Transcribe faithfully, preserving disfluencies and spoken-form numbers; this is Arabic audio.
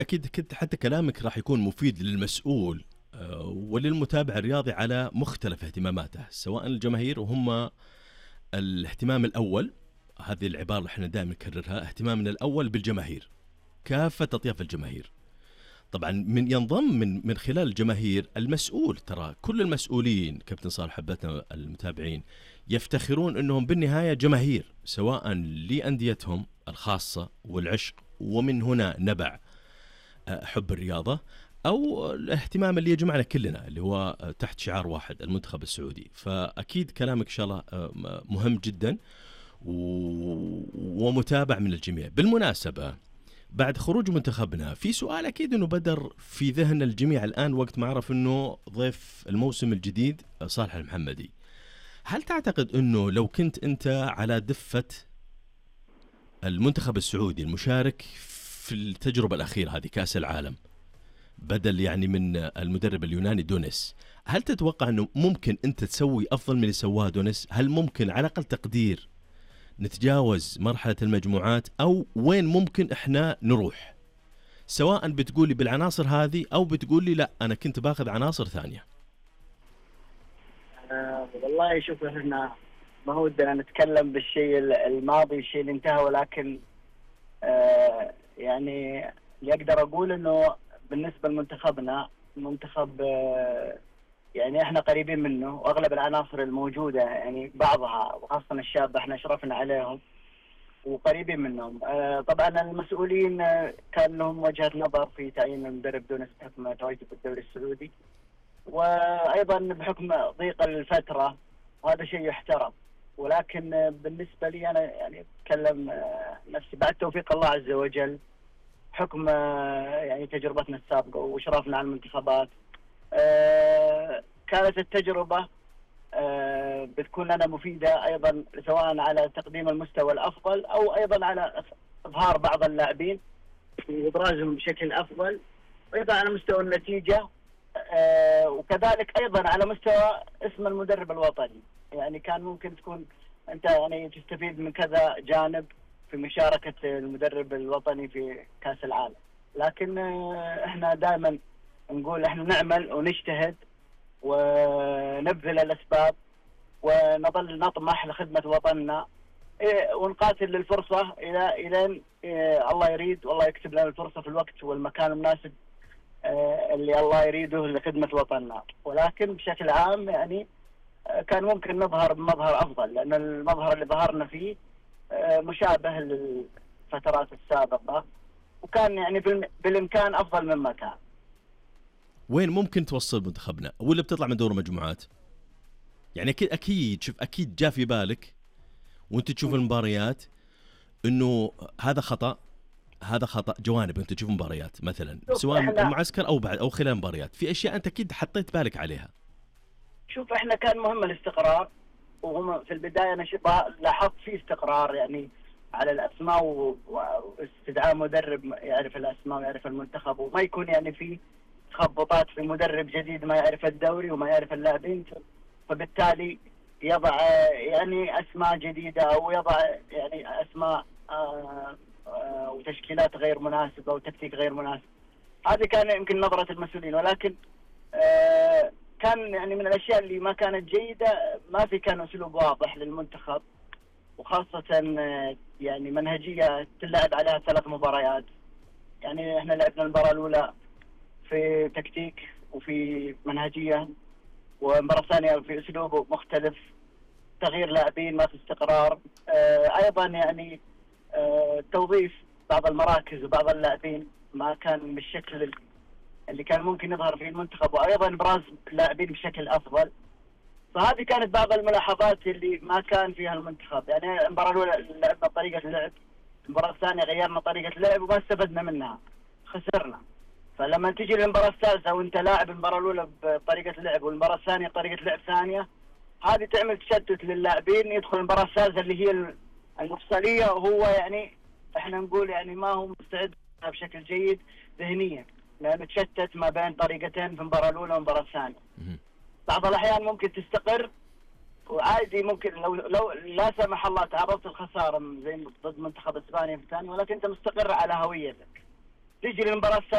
أكيد أكيد حتى كلامك راح يكون مفيد للمسؤول آه، وللمتابع الرياضي على مختلف اهتماماته، سواء الجماهير وهم الاهتمام الأول. هذه العبارة اللي احنا دائما نكررها، اهتمامنا الأول بالجماهير، كافة أطياف الجماهير. طبعا من ينضم من من خلال الجماهير المسؤول، ترى كل المسؤولين كابتن صالح حبتنا المتابعين يفتخرون انهم بالنهايه جماهير، سواء لانديتهم الخاصه والعشق، ومن هنا نبع آه، حب الرياضه، او الاهتمام اللي يجمعنا كلنا اللي هو آه، تحت شعار واحد، المنتخب السعودي. فاكيد كلامك ان شاء الله آه، مهم جدا و- ومتابع من الجميع. بالمناسبه، بعد خروج منتخبنا في سؤال أكيد أنه بدر في ذهن الجميع الآن وقت ما عرف أنه ضيف الموسم الجديد صالح المحمدي. هل تعتقد أنه لو كنت أنت على دفة المنتخب السعودي المشارك في التجربة الأخيرة هذه كأس العالم، بدل يعني من المدرب اليوناني دونيس، هل تتوقع أنه ممكن أنت تسوي أفضل من اللي سواه دونيس؟ هل ممكن على أقل تقدير نتجاوز مرحلة المجموعات، أو وين ممكن إحنا نروح؟ سواء بتقولي بالعناصر هذه أو بتقولي لا أنا كنت باخذ عناصر ثانية. آه والله شوف، احنا ما هو بدنا نتكلم بالشيء الماضي، الشيء اللي انتهى، ولكن آه يعني اللي اقدر اقول انه بالنسبه لمنتخبنا، المنتخب آه يعني احنا قريبين منه، واغلب العناصر الموجوده يعني بعضها وخاصه الشاب احنا شرفنا عليهم وقريبين منهم. آه طبعا المسؤولين آه كان لهم وجهه نظر في تعيين المدرب دون بحكم تواجده في الدوري السعودي، وايضا بحكم ضيق الفتره، وهذا شيء يحترم. ولكن آه بالنسبه لي انا يعني اتكلم آه نفسي بعد توفيق الله عز وجل، حكم آه يعني تجربتنا السابقه واشرافنا على المنتخبات، آه كانت التجربه آه بتكون لنا مفيده ايضا، سواء على تقديم المستوى الافضل او ايضا على اظهار بعض اللاعبين في ابرازهم بشكل افضل، وايضا على مستوى النتيجه، آه وكذلك ايضا على مستوى اسم المدرب الوطني. يعني كان ممكن تكون انت يعني تستفيد من كذا جانب في مشاركه المدرب الوطني في كاس العالم. لكن آه احنا دائما نقول احنا نعمل ونجتهد ونبذل الاسباب ونظل نطمح لخدمه وطننا، إيه، ونقاتل للفرصه الى الى إيه الله يريد والله يكتب لنا الفرصه في الوقت والمكان المناسب إيه اللي الله يريده لخدمه وطننا. ولكن بشكل عام يعني كان ممكن نظهر بمظهر افضل، لان المظهر اللي ظهرنا فيه إيه مشابه للفترات السابقه، وكان يعني بالامكان افضل مما كان. وين ممكن توصل منتخبنا ولا بتطلع من دور مجموعات؟ يعني اكيد اكيد شوف، اكيد جاء في بالك وانت تشوف المباريات انه هذا خطا، هذا خطا جوانب. انت تشوف مباريات مثلا سواء المعسكر او بعد او خلال المباريات، في اشياء انت اكيد حطيت بالك عليها. شوف احنا كان مهم الاستقرار، وهم في البدايه انا لاحظت في استقرار يعني على الاسماء واستدعاء مدرب يعرف الاسماء ويعرف المنتخب، وما يكون يعني في تخبطات في مدرب جديد ما يعرف الدوري وما يعرف اللاعبين، فبالتالي يضع يعني اسماء جديده او يضع يعني اسماء آآ آآ وتشكيلات غير مناسبه وتكتيك غير مناسب. هذه كان يمكن نظره المسؤولين، ولكن كان يعني من الاشياء اللي ما كانت جيده، ما في كان اسلوب واضح للمنتخب، وخاصه يعني منهجيه تلعب عليها ثلاث مباريات. يعني احنا لعبنا المباراه الاولى في تكتيك وفي منهجيه، والمباراه الثانيه في اسلوب مختلف، تغيير لاعبين، ما في استقرار. آه ايضا يعني آه توظيف بعض المراكز وبعض اللاعبين ما كان بالشكل اللي كان ممكن يظهر فيه المنتخب، وايضا ابراز لاعبين بشكل افضل. فهذه كانت بعض الملاحظات اللي ما كان فيها المنتخب. يعني المباراه الاولى لعبنا طريقه لعب، المباراه الثانيه غيرنا طريقه لعب وما استفدنا منها، خسرنا. فلما تجي للمباراه الثالثه وانت لاعب المباراه الاولى بطريقه لعب والمباراه الثانيه طريقه لعب ثانيه، هذه تعمل تشتت للاعبين. يدخل المباراه الثالثه اللي هي المفصليه وهو يعني احنا نقول يعني ما هو مستعد بشكل جيد ذهنيا، لانه تشتت ما بين طريقتين في المباراه الاولى والمباراه الثانيه. بعض الاحيان ممكن تستقر وعادي، ممكن لو لو لا سمح الله تعرضت الخساره زي ضد منتخب اسبانيا في الثاني، ولكن انت مستقر على هويتك. تيجي للمباراه